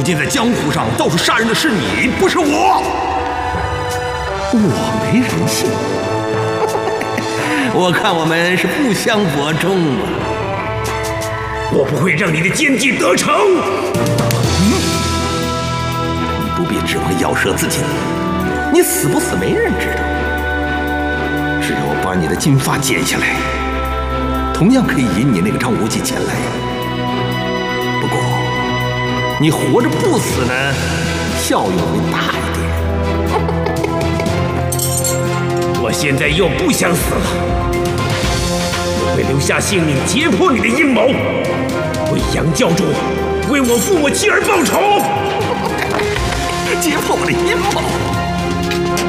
如今在江湖上到处杀人的是你，不是我。我没人性，我看我们是不相伯仲啊！ 我不会让你的奸计得逞。 你不必指望咬舌自尽，你死不死没人知道。只要我把你的金发剪下来，同样可以引你那个张无忌前来。不过，你活着不死呢，效用会大一点。 我现在又不想死了，我会留下性命揭破你的阴谋，为杨教主，为我父母妻儿报仇。 揭破我的阴谋。